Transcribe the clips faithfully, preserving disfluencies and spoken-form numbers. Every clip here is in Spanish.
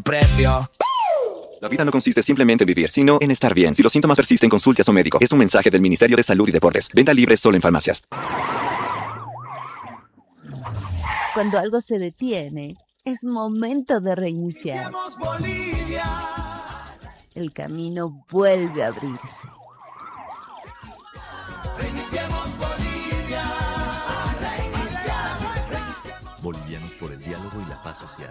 precio. La vida no consiste simplemente en vivir, sino en estar bien. Si los síntomas persisten, consulte a su médico. Es un mensaje del Ministerio de Salud y Deportes. Venta libre solo en farmacias. Cuando algo se detiene, es momento de reiniciar. El camino vuelve a abrirse. Reiniciemos Bolivia. Bolivianos por el diálogo y la paz social.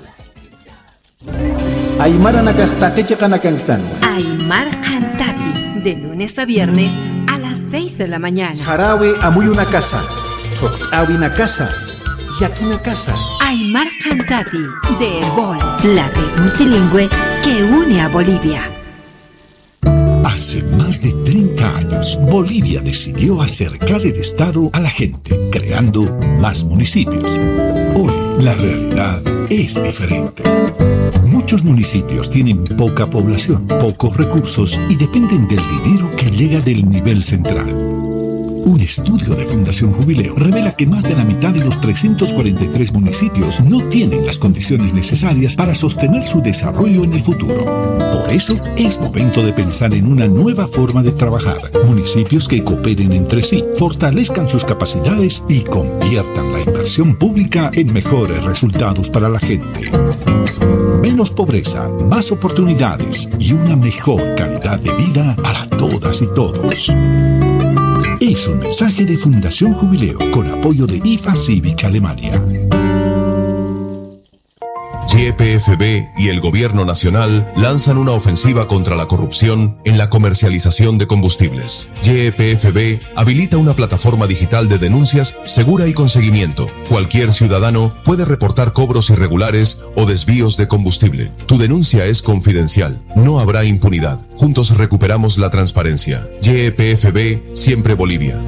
Aymara Nakastati Chakanakantan. Aymar Cantati, de lunes a viernes a las seis de la mañana. Sarawi Amuy una casa. Awi una casa. Yaki una casa. Aymar Cantati, de Herbol, la red multilingüe que une a Bolivia. Hace más de treinta años, Bolivia decidió acercar el Estado a la gente, creando más municipios. Hoy, la realidad es diferente. Muchos municipios tienen poca población, pocos recursos y dependen del dinero que llega del nivel central. Un estudio de Fundación Jubileo revela que más de la mitad de los trescientos cuarenta y tres municipios no tienen las condiciones necesarias para sostener su desarrollo en el futuro. Por eso, es momento de pensar en una nueva forma de trabajar. Municipios que cooperen entre sí, fortalezcan sus capacidades y conviertan la inversión pública en mejores resultados para la gente. Menos pobreza, más oportunidades y una mejor calidad de vida para todas y todos. Es un mensaje de Fundación Jubileo con apoyo de I F A Cívica Alemania. Y P F B y el Gobierno Nacional lanzan una ofensiva contra la corrupción en la comercialización de combustibles. Y P F B habilita una plataforma digital de denuncias segura y con seguimiento. Cualquier ciudadano puede reportar cobros irregulares o desvíos de combustible. Tu denuncia es confidencial. No habrá impunidad. Juntos recuperamos la transparencia. Y P F B, siempre Bolivia.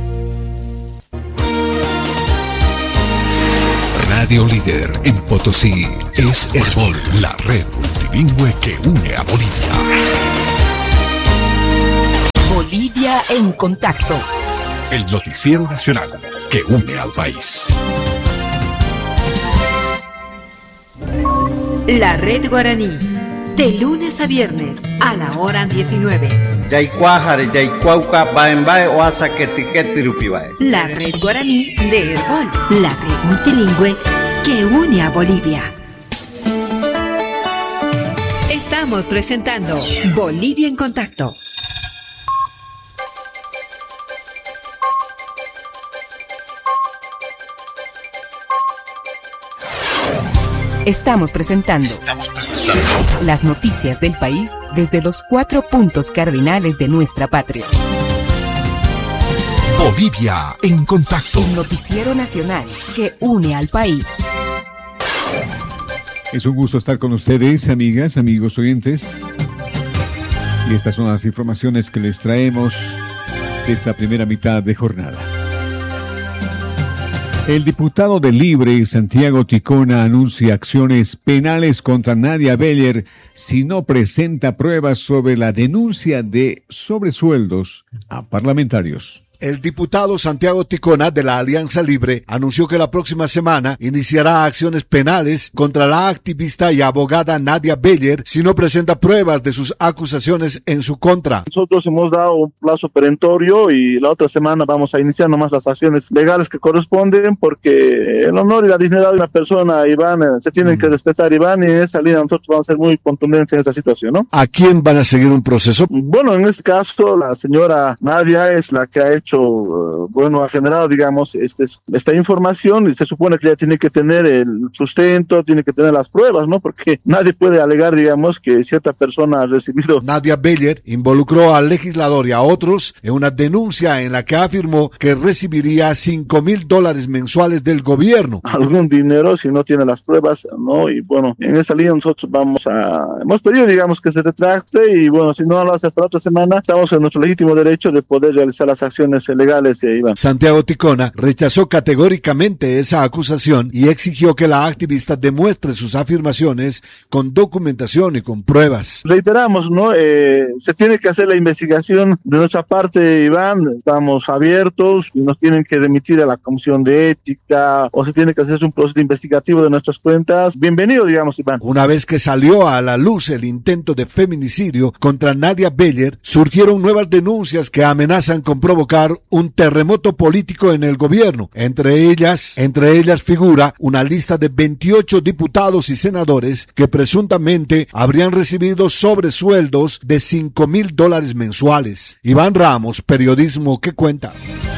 Radio líder en Potosí es Herbol, la red multilingüe que une a Bolivia. Bolivia en contacto. El noticiero nacional que une al país. La red guaraní, de lunes a viernes a la hora diecinueve. La red guaraní de Herbol, la red multilingüe que une a Bolivia. Estamos presentando Bolivia en Contacto. Estamos presentando, Estamos presentando las noticias del país desde los cuatro puntos cardinales de nuestra patria. Bolivia en Contacto. El noticiero nacional que une al país. Es un gusto estar con ustedes, amigas, amigos oyentes. Y estas son las informaciones que les traemos de esta primera mitad de jornada. El diputado de Libre, Santiago Ticona, anuncia acciones penales contra Nadia Beller si no presenta pruebas sobre la denuncia de sobresueldos a parlamentarios. El diputado Santiago Ticona de la Alianza Libre anunció que la próxima semana iniciará acciones penales contra la activista y abogada Nadia Beller si no presenta pruebas de sus acusaciones en su contra. Nosotros hemos dado un plazo perentorio y la otra semana vamos a iniciar nomás las acciones legales que corresponden, porque el honor y la dignidad de una persona, Iván, se tienen que respetar, Iván, y en esa línea nosotros vamos a ser muy contundentes en esta situación, ¿no? ¿A quién van a seguir un proceso? Bueno, en este caso la señora Nadia es la que ha hecho bueno, ha generado, digamos, este, esta información, y se supone que ya tiene que tener el sustento, tiene que tener las pruebas, ¿no? Porque nadie puede alegar, digamos, que cierta persona ha recibido. Nadia Beller involucró al legislador y a otros en una denuncia en la que afirmó que recibiría cinco mil dólares mensuales del gobierno. Algún dinero si no tiene las pruebas, ¿no? Y bueno, en esa línea nosotros vamos a, hemos pedido, digamos, que se retracte, y bueno, si no lo hace hasta la otra semana, estamos en nuestro legítimo derecho de poder realizar las acciones cuestiones legales, eh, Iván. Santiago Ticona rechazó categóricamente esa acusación y exigió que la activista demuestre sus afirmaciones con documentación y con pruebas. Reiteramos, ¿no? Eh, se tiene que hacer la investigación de nuestra parte, Iván. Estamos abiertos y nos tienen que remitir a la Comisión de Ética o se tiene que hacer un proceso investigativo de nuestras cuentas. Bienvenido, digamos, Iván. Una vez que salió a la luz el intento de feminicidio contra Nadia Beller, surgieron nuevas denuncias que amenazan con provocar un terremoto político en el gobierno. Entre ellas, entre ellas figura una lista de veintiocho diputados y senadores que presuntamente habrían recibido sobresueldos de cinco mil dólares mensuales. Iván Ramos, Periodismo que Cuenta.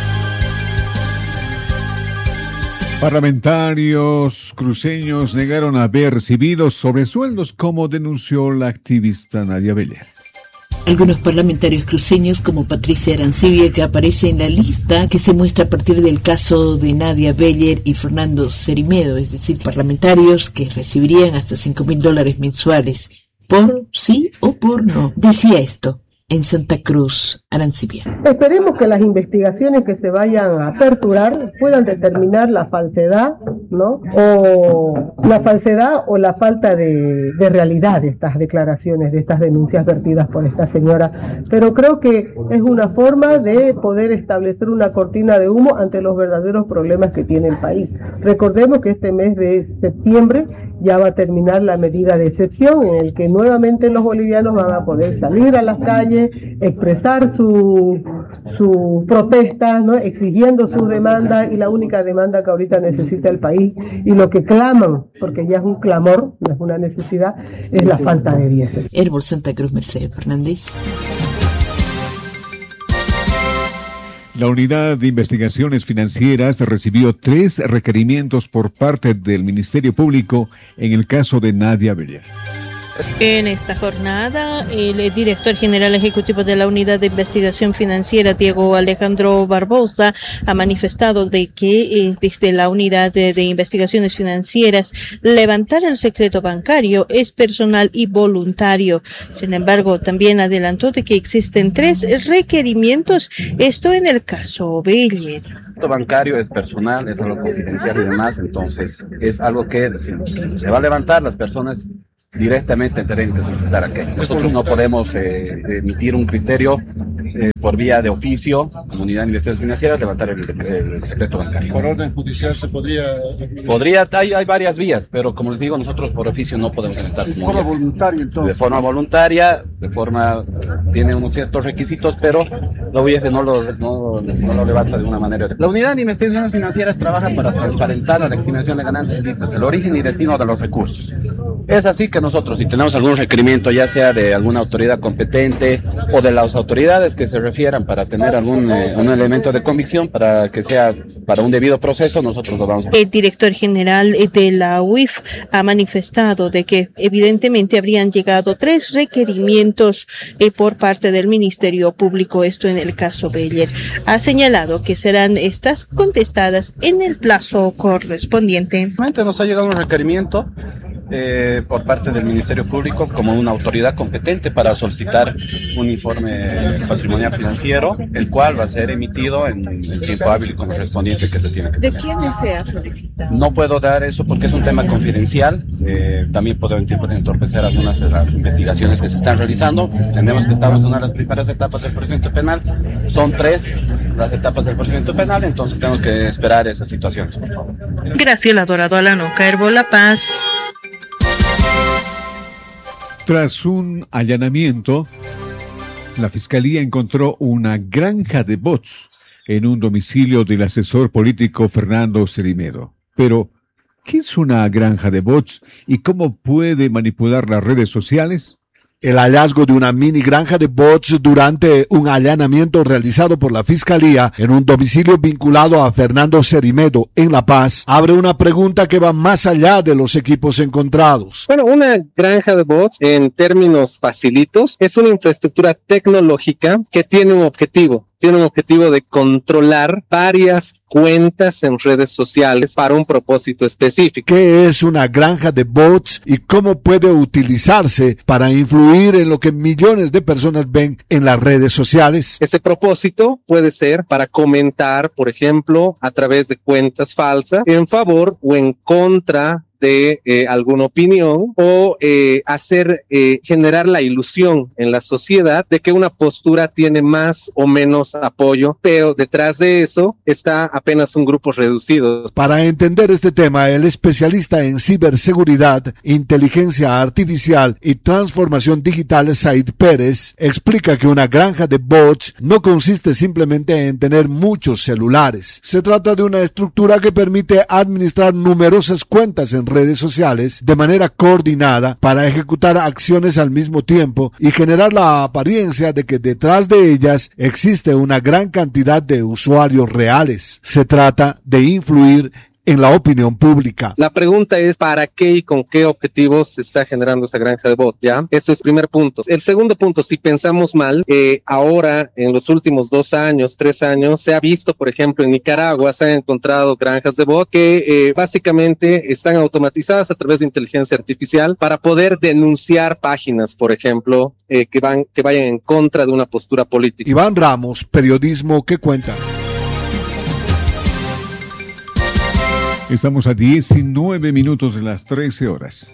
Parlamentarios cruceños negaron haber recibido sobresueldos, como denunció la activista Nadia Beller. Algunos parlamentarios cruceños, como Patricia Arancibia, que aparece en la lista que se muestra a partir del caso de Nadia Beller y Fernando Cerimedo, es decir, parlamentarios que recibirían hasta cinco mil dólares mensuales, por sí o por no. Decía esto en Santa Cruz, Arancibia. Esperemos que las investigaciones que se vayan a aperturar puedan determinar la falsedad, ¿no? O la falsedad o la falta de, de realidad de estas declaraciones, de estas denuncias vertidas por esta señora. Pero creo que es una forma de poder establecer una cortina de humo ante los verdaderos problemas que tiene el país. Recordemos que este mes de septiembre ya va a terminar la medida de excepción en el que nuevamente los bolivianos van a poder salir a las calles, expresar su, su protesta, ¿no? Exigiendo sus demandas, y la única demanda que ahorita necesita el país y lo que claman, porque ya es un clamor, no es una necesidad, es la falta de diésel. Herbol Santa Cruz, Mercedes Fernández. La Unidad de Investigaciones Financieras recibió tres requerimientos por parte del Ministerio Público en el caso de Nadia Beller. En esta jornada, el director general ejecutivo de la Unidad de Investigación Financiera, Diego Alejandro Barbosa, ha manifestado de que eh, desde la Unidad de, de Investigaciones Financieras, levantar el secreto bancario es personal y voluntario. Sin embargo, también adelantó de que existen tres requerimientos, esto en el caso Beller. El bancario es personal, es algo confidencial y demás, entonces es algo que si se va a levantar, las personas directamente tienen que solicitar aquello. Nosotros no podemos eh, emitir un criterio eh, por vía de oficio, Unidad de Investigaciones Financieras, levantar el, el secreto bancario. ¿Por orden judicial se podría...? Podría, hay, hay varias vías, pero como les digo, nosotros por oficio no podemos levantar. ¿De forma voluntaria entonces? De forma voluntaria, de forma... tiene unos ciertos requisitos, pero la U I F no lo, no, no lo levanta de una manera. La Unidad de Investigaciones Financieras trabaja para transparentar la estimación de ganancias ilícitas, el origen y destino de los recursos. Es así que nosotros, si tenemos algún requerimiento, ya sea de alguna autoridad competente o de las autoridades que se refieran para tener algún eh, un elemento de convicción para que sea para un debido proceso, nosotros lo vamos a hacer. El director general de la U I F ha manifestado de que evidentemente habrían llegado tres requerimientos eh, por parte del Ministerio Público, esto en el caso Beller. Ha señalado que serán estas contestadas en el plazo correspondiente. Nos ha llegado un requerimiento Eh, por parte del Ministerio Público como una autoridad competente para solicitar un informe patrimonial financiero, el cual va a ser emitido en el tiempo hábil correspondiente que se tiene que tener. ¿De quién desea solicitar? No puedo dar eso porque es un tema confidencial, eh, también puedo entorpecer algunas de las investigaciones que se están realizando. Entendemos que estamos en una de las primeras etapas del procedimiento penal, son tres las etapas del procedimiento penal, entonces tenemos que esperar esas situaciones, por favor. Graciela Dorado Alanoca, Herbol La Paz. Tras un allanamiento, la Fiscalía encontró una granja de bots en un domicilio del asesor político Fernando Cerimedo. Pero, ¿qué es una granja de bots y cómo puede manipular las redes sociales? El hallazgo de una mini granja de bots durante un allanamiento realizado por la Fiscalía en un domicilio vinculado a Fernando Cerimedo en La Paz abre una pregunta que va más allá de los equipos encontrados. Bueno, una granja de bots, en términos facilitos, es una infraestructura tecnológica que tiene un objetivo. tiene un objetivo de controlar varias cuentas en redes sociales para un propósito específico. ¿Qué es una granja de bots y cómo puede utilizarse para influir en lo que millones de personas ven en las redes sociales? Ese propósito puede ser para comentar, por ejemplo, a través de cuentas falsas, en favor o en contra de eh, alguna opinión o eh, hacer, eh, generar la ilusión en la sociedad de que una postura tiene más o menos apoyo, pero detrás de eso está apenas un grupo reducido. Para entender este tema, el especialista en ciberseguridad, inteligencia artificial y transformación digital, Said Pérez, explica que una granja de bots no consiste simplemente en tener muchos celulares. Se trata de una estructura que permite administrar numerosas cuentas en redes sociales de manera coordinada para ejecutar acciones al mismo tiempo y generar la apariencia de que detrás de ellas existe una gran cantidad de usuarios reales. Se trata de influir en la opinión pública. La pregunta es ¿para qué y con qué objetivos se está generando esa granja de bots? ¿Ya? Esto es el primer punto. El segundo punto, si pensamos mal, eh, ahora en los últimos dos años, tres años, se ha visto, por ejemplo, en Nicaragua se han encontrado granjas de bots que eh, básicamente están automatizadas a través de inteligencia artificial para poder denunciar páginas, por ejemplo, eh, que van, que vayan en contra de una postura política. Iván Ramos, Periodismo que Cuenta. Estamos a diecinueve minutos de las trece horas.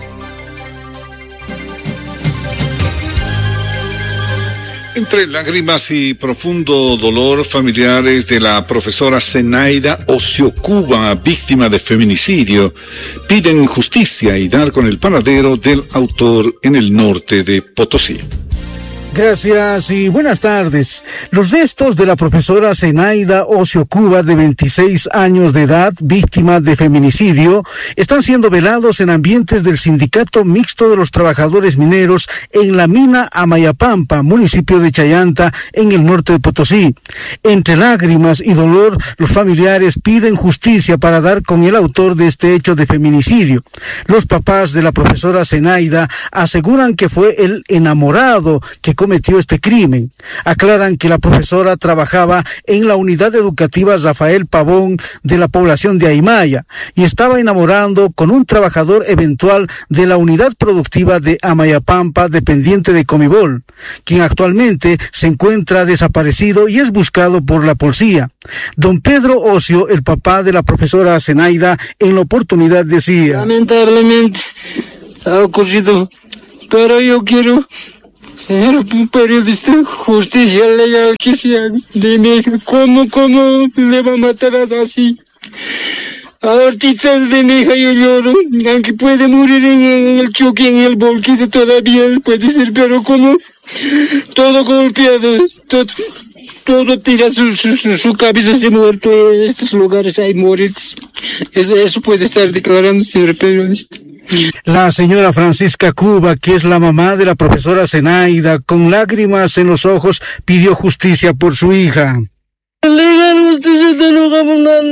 Entre lágrimas y profundo dolor, familiares de la profesora Zenaida Ociocuba, víctima de feminicidio, piden justicia y dar con el paradero del autor en el norte de Potosí. Gracias y buenas tardes. Los restos de la profesora Zenaida Ociocuba, de veintiséis años de edad, víctima de feminicidio, están siendo velados en ambientes del Sindicato Mixto de los Trabajadores Mineros en la mina Amayapampa, municipio de Chayanta, en el norte de Potosí. Entre lágrimas y dolor, los familiares piden justicia para dar con el autor de este hecho de feminicidio. Los papás de la profesora Zenaida aseguran que fue el enamorado que cometió este crimen. Aclaran que la profesora trabajaba en la unidad educativa Rafael Pavón de la población de Aymaya y estaba enamorando con un trabajador eventual de la unidad productiva de Amayapampa, dependiente de Comibol, quien actualmente se encuentra desaparecido y es buscado por la policía. Don Pedro Ocio, el papá de la profesora Zenaida, en la oportunidad decía: lamentablemente ha ocurrido, pero yo quiero, señor periodista, justicia legal que sea de mi hija. ¿Cómo, cómo le va a matar así? Ahorita de mi hija yo lloro, aunque puede morir en el choque, en el volquete todavía puede ser, pero como todo golpeado, todo, todo tira su, su, su, su cabeza, se muerto en estos lugares, hay muertes. Eso, eso puede estar declarando, señor periodista. La señora Francisca Cuba, que es la mamá de la profesora Zenaida, con lágrimas en los ojos, pidió justicia por su hija. Legal justicia te lo vamos a dar.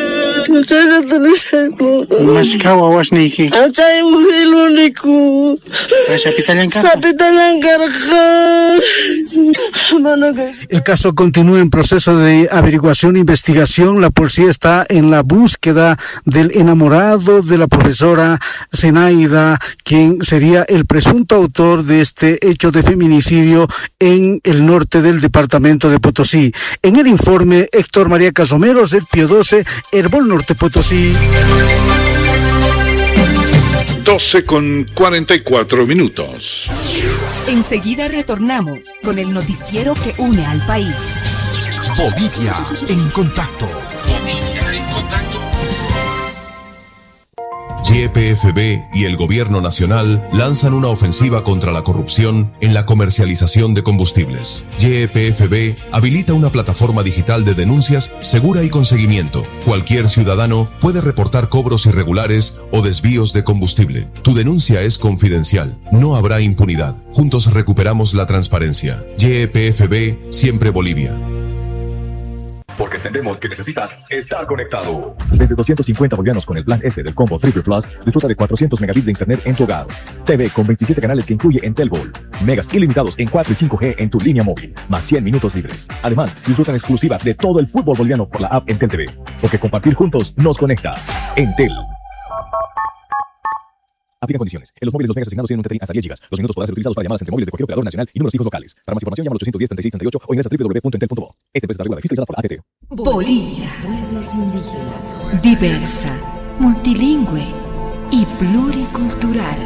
Mascawa wasniki. Achay el único. El caso continúa en proceso de averiguación e investigación. La policía está en la búsqueda del enamorado de la profesora Zenaida, quien sería el presunto autor de este hecho de feminicidio en el norte del departamento de Potosí. En el informe, Héctor María Casomeros, de Pío doce, Herbol Norte Potosí. doce con cuarenta y cuatro minutos. Enseguida retornamos con el noticiero que une al país. Bolivia en contacto. Y E P F B y el Gobierno Nacional lanzan una ofensiva contra la corrupción en la comercialización de combustibles. Y E P F B habilita una plataforma digital de denuncias segura y con seguimiento. Cualquier ciudadano puede reportar cobros irregulares o desvíos de combustible. Tu denuncia es confidencial. No habrá impunidad. Juntos recuperamos la transparencia. Y E P F B, siempre Bolivia. Porque entendemos que necesitas estar conectado. Desde doscientos cincuenta bolivianos con el plan S del combo Triple Plus, disfruta de cuatrocientos megabits de internet en tu hogar. T V con veintisiete canales que incluye Entel Gold. Megas ilimitados en cuatro y cinco G en tu línea móvil, más cien minutos libres. Además, disfruta en exclusiva de todo el fútbol boliviano por la app Entel T V. Porque compartir juntos nos conecta. Entel. Aplican condiciones. En los móviles los megas asignados tienen un T T I hasta diez gigas. Los minutos podrán ser utilizados para llamadas entre móviles de cualquier operador nacional y números fijos locales. Para más información llama al ochocientos diez, treinta y seis, treinta y ocho o ingresa a doble u doble u doble u punto entel punto bo. Esta empresa está regulada y fiscalizada por la A T T. Bolivia. Pueblos indígenas. Diversa, multilingüe y pluricultural.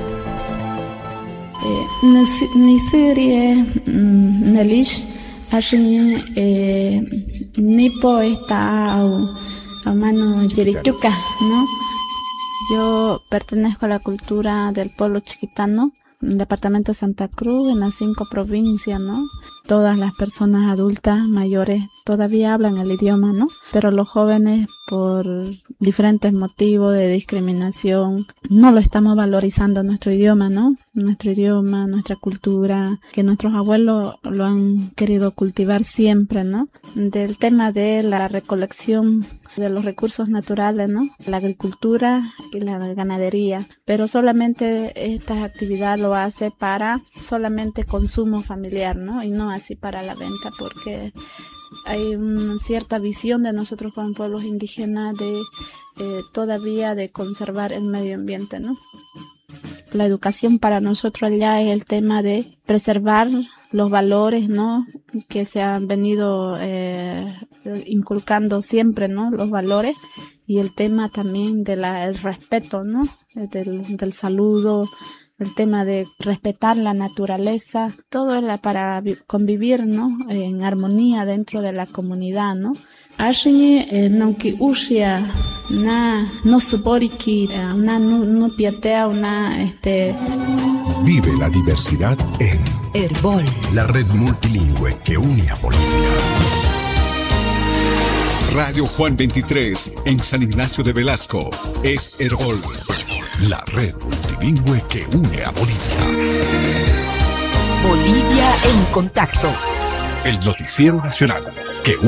Nisirie Nelish Ashin Nipo está a mano Yerichuca, ¿no? Yo pertenezco a la cultura del pueblo chiquitano, en el departamento de Santa Cruz, en las cinco provincias, ¿no? Todas las personas adultas, mayores, todavía hablan el idioma, ¿no? Pero los jóvenes, por diferentes motivos de discriminación, no lo estamos valorizando nuestro idioma, ¿no? Nuestro idioma, nuestra cultura, que nuestros abuelos lo han querido cultivar siempre, ¿no? Del tema de la recolección de los recursos naturales, ¿no? La agricultura y la ganadería, pero solamente esta actividad lo hace para solamente consumo familiar, ¿no? Y no así para la venta, porque hay una cierta visión de nosotros como pueblos indígenas de eh, todavía de conservar el medio ambiente, ¿no? La educación para nosotros allá es el tema de preservar los valores, ¿no? Que se han venido eh, inculcando siempre, ¿no? Los valores y el tema también de la, el respeto, ¿no? Del, del saludo, el tema de respetar la naturaleza, todo es para convivir, ¿no? En armonía dentro de la comunidad, ¿no? Ashiñe nonki ushia na no suporiki una no piatea una este Vive la diversidad en Herbol, la red multilingüe que une a Bolivia. Radio Juan veintitrés en San Ignacio de Velasco es Herbol, la red multilingüe que une a Bolivia. Bolivia en contacto. El noticiero nacional que